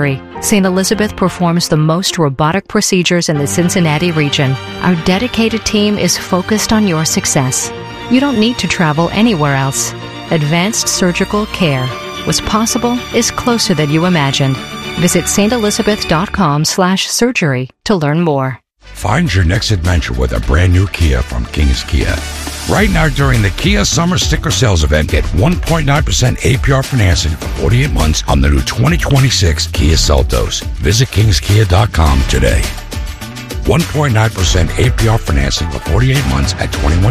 Surgery. St. Elizabeth performs the most robotic procedures in the Cincinnati region. Our dedicated team is focused on your success. You don't need to travel anywhere else. Advanced surgical care. What's possible is closer than you imagined. Visit stelizabeth.com/surgery to learn more. Find your next adventure with a brand new Kia from Kings Kia. Right now during the Kia Summer Sticker Sales Event, get 1.9% APR financing for 48 months on the new 2026 Kia Seltos. Visit kingskia.com today. 1.9% APR financing for 48 months at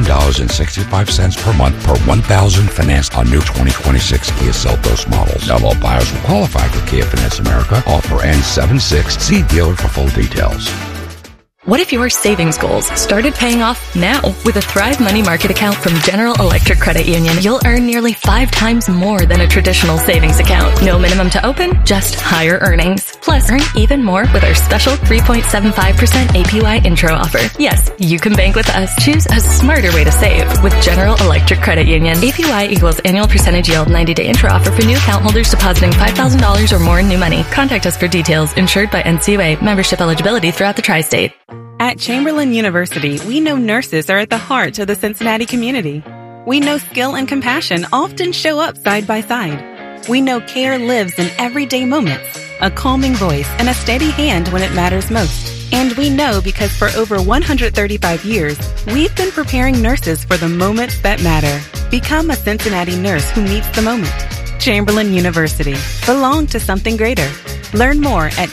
$21.65 per month per 1,000 financed on new 2026 Kia Seltos models. Not all buyers will qualify for Kia Finance America. Offer ends 7/6. See dealer for full details. What if your savings goals started paying off now? With a Thrive Money Market account from General Electric Credit Union, you'll earn nearly 5 times more than a traditional savings account. No minimum to open, just higher earnings. Plus, earn even more with our special 3.75% APY intro offer. Yes, you can bank with us. Choose a smarter way to save with General Electric Credit Union. APY equals annual percentage yield 90-day intro offer for new account holders depositing $5,000 or more in new money. Contact us for details. Insured by NCUA. Membership eligibility throughout the tri-state. At Chamberlain University, we know nurses are at the heart of the Cincinnati community. We know skill and compassion often show up side by side. We know care lives in everyday moments, a calming voice and a steady hand when it matters most. And we know because for over 135 years, we've been preparing nurses for the moments that matter. Become a Cincinnati nurse who meets the moment. Chamberlain University. Belong to something greater. Learn more at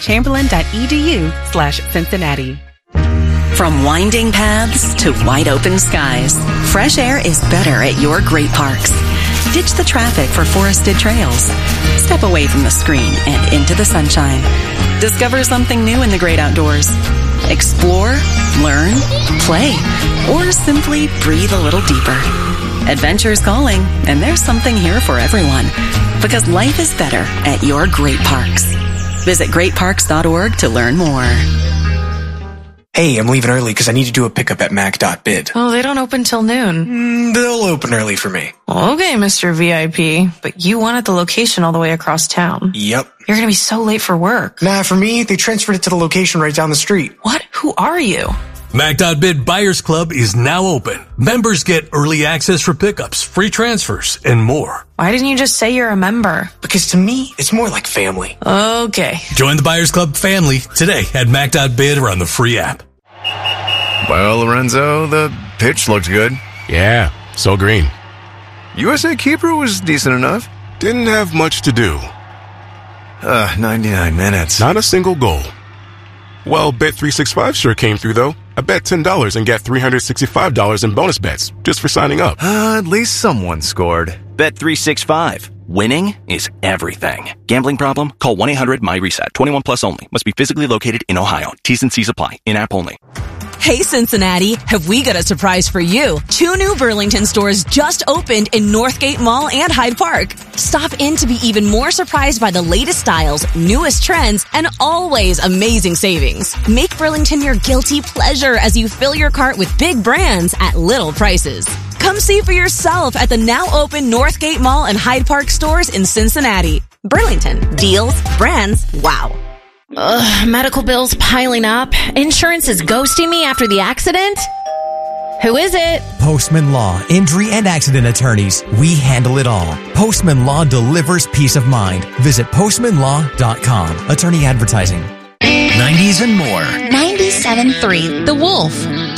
chamberlain.edu/Cincinnati. From winding paths to wide open skies, fresh air is better at your great parks. Ditch the traffic for forested trails. Step away from the screen and into the sunshine. Discover something new in the great outdoors. Explore, learn, play, or simply breathe a little deeper. Adventure's calling, and there's something here for everyone. Because life is better at your great parks. Visit greatparks.org to learn more. Hey, I'm leaving early because I need to do a pickup at Mac.bid. Oh, they don't open till noon. They'll open early for me. Okay, Mr. VIP, but you wanted the location all the way across town. Yep. You're going to be so late for work. Nah, for me, they transferred it to the location right down the street. What? Who are you? Mac.bid Buyers Club is now open. Members get early access for pickups, free transfers, and more. Why didn't you just say you're a member? Because to me, it's more like family. Okay. Join the Buyers Club family today at Mac.bid or on the free app. Well, Lorenzo, the pitch looked good. Yeah, so green. USA keeper was decent enough. Didn't have much to do. 99 minutes. Not a single goal. Well, Bet365 sure came through, though. I bet $10 and get $365 in bonus bets just for signing up. At least someone scored. Bet365. Winning is everything. Gambling problem? Call 1-800-MY-RESET. 21 plus only. Must be physically located in Ohio. T's and C's apply. In-app only. Hey Cincinnati, have we got a surprise for you? 2 new Burlington stores just opened in Northgate Mall and Hyde Park. Stop in to be even more surprised by the latest styles, newest trends, and always amazing savings. Make Burlington your guilty pleasure as you fill your cart with big brands at little prices. Come see for yourself at the now open Northgate Mall and Hyde Park stores in Cincinnati. Burlington. Deals, brands, wow. Ugh, medical bills piling up. Insurance is ghosting me after the accident. Who is it? Postman Law, injury and accident attorneys. We handle it all. Postman Law delivers peace of mind. Visit postmanlaw.com. Attorney advertising. 90s and more. 97.3 The Wolf.